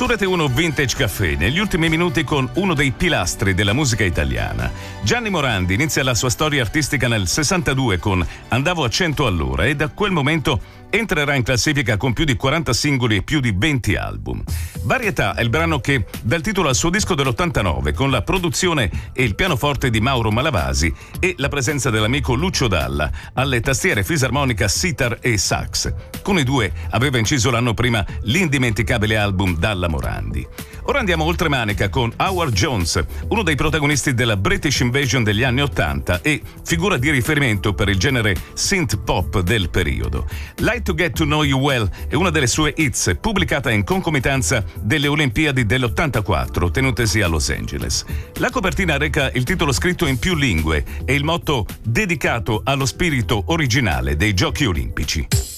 Su Rete 1 Vintage Café, negli ultimi minuti con uno dei pilastri della musica italiana. Gianni Morandi inizia la sua storia artistica nel 62 con Andavo a 100 all'ora e da quel momento entrerà in classifica con più di 40 singoli e più di 20 album. Varietà è il brano che dà il titolo al suo disco dell'89 con la produzione e il pianoforte di Mauro Malavasi e la presenza dell'amico Lucio Dalla alle tastiere, fisarmonica, sitar e sax. Con i due aveva inciso l'anno prima l'indimenticabile album Dalla Morandi. Ora andiamo oltre manica con Howard Jones, uno dei protagonisti della British Invasion degli anni '80 e figura di riferimento per il genere synth pop del periodo. Like to Get to Know You Well è una delle sue hits, pubblicata in concomitanza delle Olimpiadi dell'84 tenutesi a Los Angeles. La copertina reca il titolo scritto in più lingue e il motto dedicato allo spirito originale dei Giochi Olimpici.